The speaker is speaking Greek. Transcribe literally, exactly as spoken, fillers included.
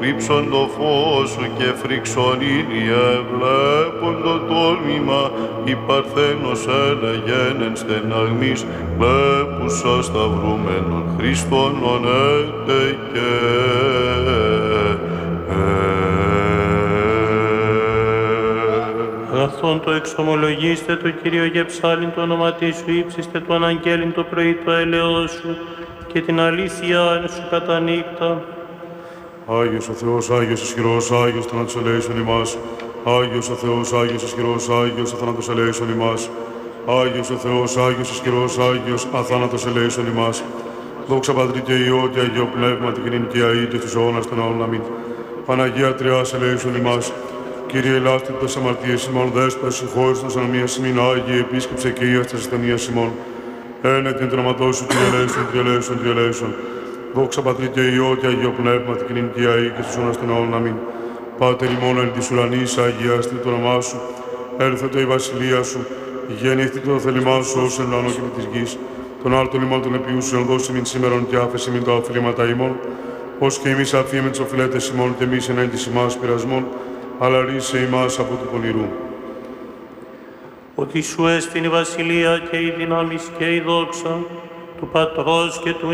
κρύψον το φως σου και φρίξον ήλιε, βλέπον το τόλμημα, η Παρθένος έλεγεν εν στεναγμής, βλέπουσα σταυρούμενον Χριστόν ονέτε και Αγαθόν το εξομολογήστε το Κύριο και ψάλιν το όνομα σου, ύψιστε το αναγγέλιν το πρωί το έλεος σου και την αλήθεια σου κατά νύχτα. Άγιος ο Θεός, Άγιος ισχυρός, Άγιος θανάτος ελέησον ημάς. Άγιος ο Θεός, Άγιος ισχυρός, Άγιος αθάνατος ελέησον ημάς. Άγιος ο Θεός, Άγιος ισχυρός, Άγιος αθάνατος ελέησον ημάς. Δόξα Πατρί και Υιό και Αγίο Πνεύμα, την κοινή αή και στους αιώνας των αιώνων. Αμήν. Παναγία Τριάς ελέησον ημάς. Κύριε ελάφτη τας αμαρτίες ημών, δέσποτας συγχώρησον τας ανομίας ημίν, Άγιε επίσκεψε και Υιάς τας ασθενείας ημών. Ένετην το όνοματό σου, Κύριε ελέησον, Κύριε ελέησον, Κύριε ελέησον. Δόξα Πατρί και Υιό και Αγίο Πνεύμα, την κοινή αή και στους αιώνας των αιώνων. Αμήν. Πάτερ ημών εν της ουρανής, αγιαστεί το όνομά σου, έρθετο η βασιλεία σου, γεννήθη το θέλημά σου ως εν ουρανό και με της γης. Τον άρτον ημών των επιούσεων δώσει μην σήμερον και άφεση μην τα οφειλήματα ημών, ως και εμείς αφήμε τις οφειλέτες ημών και εμείς εν της ημάς πειρασμών, αλλά ρίσε ημάς από του πονηρού. Ότι σου έστειν η βασιλεία και η δύναμις και η δόξα του Πατρός και του